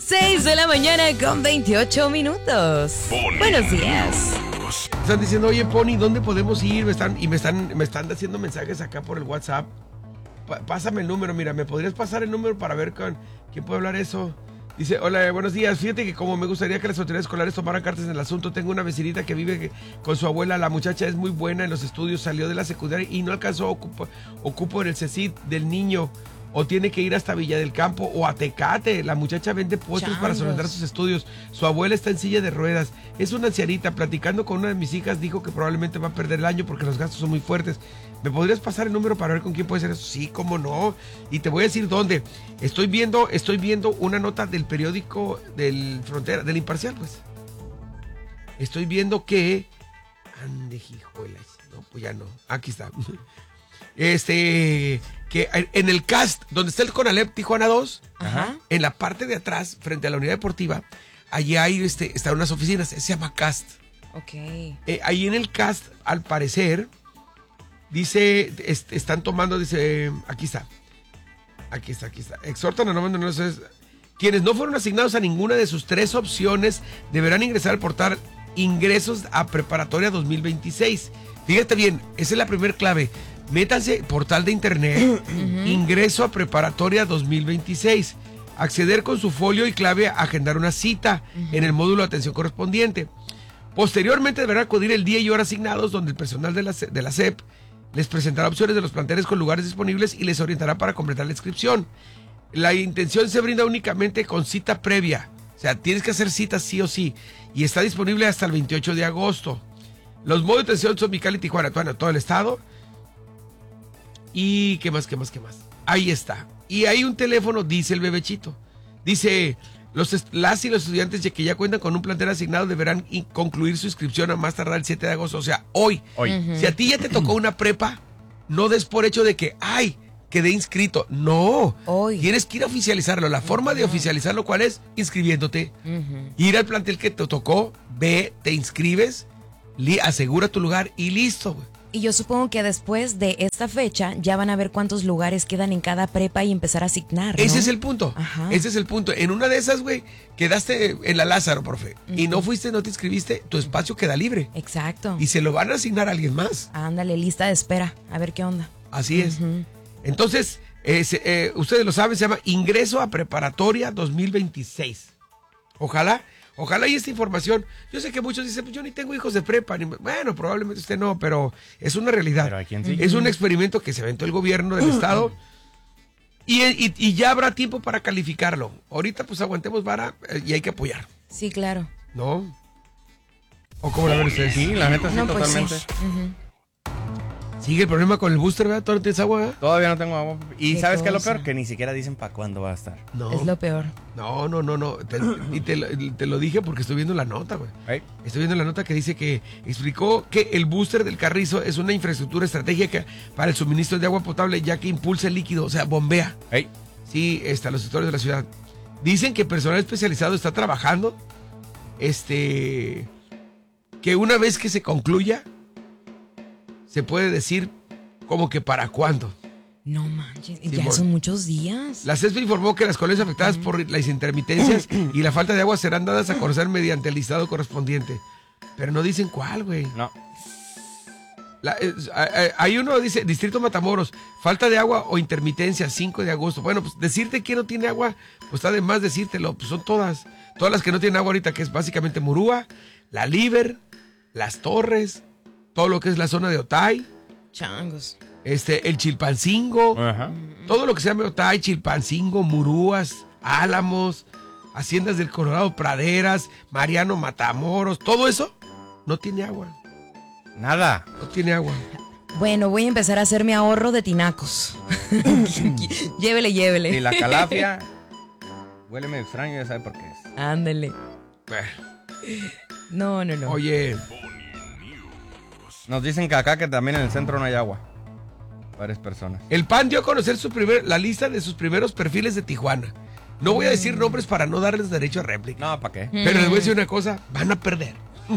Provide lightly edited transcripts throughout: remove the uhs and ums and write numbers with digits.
6 de la mañana con 28 minutos. Buenos días. Están diciendo, oye, Pony, ¿dónde podemos ir? Me están haciendo mensajes acá por el WhatsApp. Pásame el número, mira, ¿me podrías pasar el número para ver con quién puede hablar eso? Dice, hola, buenos días. Fíjate que como me gustaría que las autoridades escolares tomaran cartas en el asunto, tengo una vecinita que vive con su abuela. La muchacha es muy buena en los estudios, salió de la secundaria y no alcanzó ocupo en el CECIT del niño. O tiene que ir hasta Villa del Campo o a Tecate. La muchacha vende postres para solventar sus estudios. Su abuela está en silla de ruedas. Es una ancianita. Platicando con una de mis hijas, dijo que probablemente va a perder el año porque los gastos son muy fuertes. ¿Me podrías pasar el número para ver con quién puede ser eso? Sí, cómo no. Y te voy a decir dónde. Estoy viendo una nota del periódico del Frontera, del Imparcial, pues. Estoy viendo que... Ande, hijuelas. No, pues ya no. Aquí está. Que en el CAST, donde está el Conalep Tijuana 2, ajá, en la parte de atrás, frente a la unidad deportiva, allí hay están unas oficinas, se llama CAST. Ok. Ahí en el CAST, al parecer, dice, están tomando, dice, aquí está. Exhortan a no sé, quienes no fueron asignados a ninguna de sus 3 opciones deberán ingresar al portal Ingresos a Preparatoria 2026. Fíjate bien, esa es la primera clave. Métanse, portal de internet, Ingreso a Preparatoria 2026. Acceder con su folio y clave a agendar una cita en el módulo de atención correspondiente. Posteriormente deberán acudir el día y hora asignados, donde el personal de la SEP les presentará opciones de los planteles con lugares disponibles y les orientará para completar la inscripción. La intención se brinda únicamente con cita previa. O sea, tienes que hacer citas sí o sí. Y está disponible hasta el 28 de agosto. Los modos de atención son Mexicali, Tijuana, todo el estado. Y ¿qué más? Ahí está. Y hay un teléfono, dice el bebechito. Dice, las y los estudiantes que ya cuentan con un plantel asignado deberán concluir su inscripción a más tardar el 7 de agosto. O sea, hoy. Si a ti ya te tocó una prepa, no des por hecho de que, quedé inscrito. No. Hoy. Tienes que ir a oficializarlo. La forma de oficializarlo, ¿cuál es? Inscribiéndote. Ir al plantel que te tocó, ve, te inscribes, asegura tu lugar y listo, güey. Y yo supongo que después de esta fecha ya van a ver cuántos lugares quedan en cada prepa y empezar a asignar, ¿no? Ese es el punto. Ajá. Ese es el punto. En una de esas, güey, quedaste en la Lázaro, profe, y no te inscribiste, tu espacio queda libre. Exacto. Y se lo van a asignar a alguien más. Ándale, lista de espera, a ver qué onda. Así es. Entonces, ustedes lo saben, se llama Ingreso a Preparatoria 2026. Ojalá y esta información, yo sé que muchos dicen, pues yo ni tengo hijos de prepa, bueno, probablemente usted no, pero es una realidad. Pero ¿a quién sí? Es un experimento que se aventó el gobierno del estado y ya habrá tiempo para calificarlo. Ahorita pues aguantemos vara y hay que apoyar. Sí, claro. ¿No? ¿O cómo la ven ustedes? Sí, la neta sí, no, totalmente. Pues sí. Sigue el problema con el booster, ¿verdad? ¿Todavía no tienes agua? ¿Eh? Todavía no tengo agua. ¿Y sabes qué es lo peor? Que ni siquiera dicen para cuándo va a estar. No. Es lo peor. No. Te lo dije porque estoy viendo la nota, güey. Estoy viendo la nota que dice que explicó que el booster del Carrizo es una infraestructura estratégica para el suministro de agua potable, ya que impulsa el líquido, o sea, bombea. Sí, los sectores de la ciudad. Dicen que personal especializado está trabajando. Que una vez que se concluya, se puede decir como que para cuándo. No manches, ya son muchos días. La CESP informó que las colonias afectadas por las intermitencias y la falta de agua serán dadas a conocer mediante el listado correspondiente. Pero no dicen cuál, güey. No. Hay uno dice, Distrito Matamoros, falta de agua o intermitencia, 5 de agosto. Bueno, pues decirte que no tiene agua, pues está de más decírtelo. Pues son todas las que no tienen agua ahorita, que es básicamente Murúa, La Liber, Las Torres, todo lo que es la zona de Otay. Changos. El Chilpancingo. Ajá. Todo lo que se llama Otay, Chilpancingo, Murúas, Álamos, Haciendas del Colorado, Praderas, Mariano, Matamoros, todo eso no tiene agua. Nada. No tiene agua. Bueno, voy a empezar a hacer mi ahorro de tinacos. Llévele. Y la calafia huele medio extraño, ya sabe por qué es. Ándele. No. Oye. Nos dicen que acá que también en el centro no hay agua. Varias personas. El PAN dio a conocer la lista de sus primeros perfiles de Tijuana. No voy a decir nombres para no darles derecho a réplica. No, ¿para qué? Pero les voy a decir una cosa, van a perder.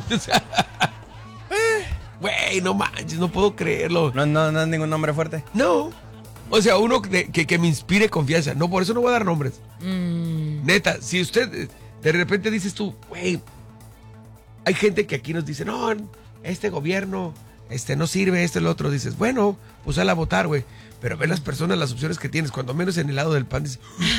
Güey, no manches, no puedo creerlo. ¿No es ningún nombre fuerte? No. O sea, uno que me inspire confianza. No, por eso no voy a dar nombres. Neta, si usted de repente dices tú, güey, hay gente que aquí nos dice, no, este gobierno, no sirve, el otro. Dices, bueno, pues sal a votar, güey. Pero ve las personas, las opciones que tienes, cuando menos en el lado del pan, dices,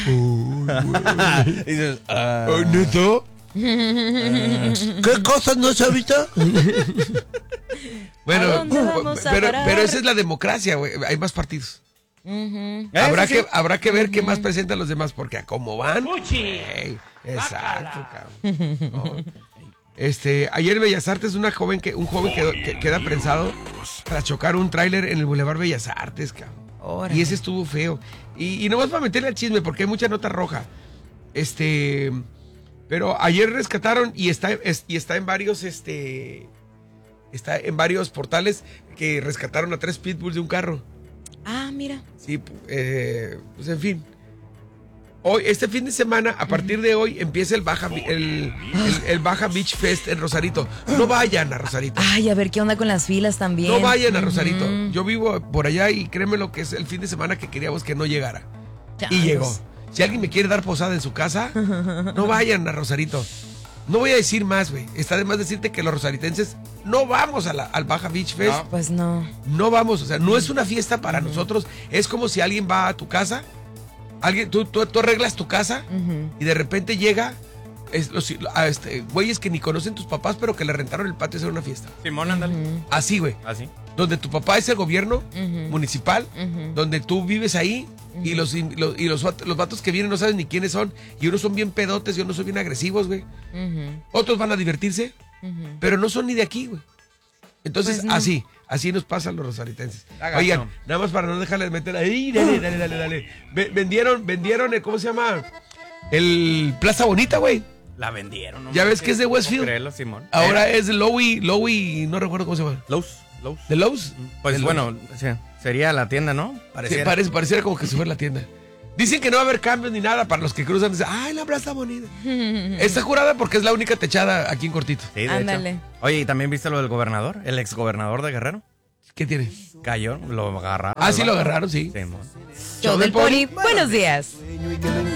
Dices, ¿neto? ¿Qué cosas no se ahorita? Bueno, ¿A dónde vamos a parar? pero esa es la democracia, güey. Hay más partidos. Habrá que ver qué más presentan los demás, porque a cómo van. Ey, exacto, cabrón. No. Ayer en Bellas Artes un joven queda prensado tras chocar un tráiler en el Boulevard Bellas Artes, cabrón. Órale. Y ese estuvo feo. Y no vas para meterle al chisme porque hay mucha nota roja. Pero ayer rescataron y está en varios está en varios portales que rescataron a 3 pitbulls de un carro. Ah, mira. Sí, pues en fin. Hoy, este fin de semana, a partir de hoy, empieza el Baja Beach Fest en Rosarito. No vayan a Rosarito. Ay, a ver qué onda con las filas también. No vayan a Rosarito. Yo vivo por allá y créeme lo que es el fin de semana que queríamos que no llegara. Changos. Y llegó. Si alguien me quiere dar posada en su casa, no vayan a Rosarito. No voy a decir más, güey. Está de más decirte que los rosaritenses no vamos al Baja Beach Fest. No, pues no. No vamos, o sea, no es una fiesta para nosotros. Es como si alguien va a tu casa, tú arreglas tu casa y de repente llega güeyes que ni conocen tus papás, pero que le rentaron el patio a hacer una fiesta. Simón, ándale. Así, güey. Así. Donde tu papá es el gobierno municipal, donde tú vives ahí y los vatos que vienen no saben ni quiénes son y unos son bien pedotes y unos son bien agresivos, güey. Otros van a divertirse, pero no son ni de aquí, güey. Entonces, Pues no. así nos pasan los rosaritenses. Agacho. Oigan, nada más para no dejarles meter ahí, dale. Vendieron, ¿cómo se llama? El Plaza Bonita, güey. La vendieron. ¿no? Ya ves que es de Westfield. Créelo, Simón. Ahora es Lowy, no recuerdo cómo se llama. Lowe's. ¿De Lowe's? Pues De bueno, Lowe's. sí, sería la tienda, ¿no? Sí, pareciera como que se fue la tienda. Dicen que no va a haber cambios ni nada para los que cruzan. Dicen, ¡ay, la Plaza Bonita! Está jurada porque es la única techada aquí en Cortito. Sí, de Ándale. hecho. Oye, ¿y también viste lo del gobernador? El exgobernador de Guerrero. ¿Qué tiene? Cayó, lo agarraron. Ah, sí, lo agarraron, sí. Simón. Show del Pony. Buenos días.